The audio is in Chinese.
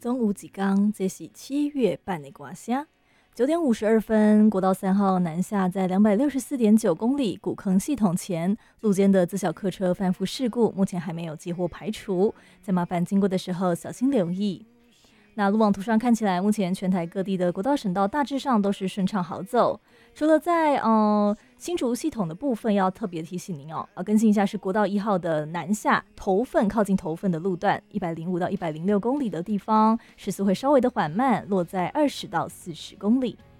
中午几刚，这是7月半的歌声。9点52分，国道3号南下，在264.9公里古坑系统前，路肩的自小客车翻覆事故，目前还没有接获排除，在麻烦经过的时候小心留意。那路网图上看起来，目前全台各地的国道省道大致上都是顺畅好走，除了在新竹系统的部分要特别提醒您哦，更新一下是国道1号的南下头份靠近头份的路段，105到106公里的地方，时速会稍微的缓慢，落在20到40公里。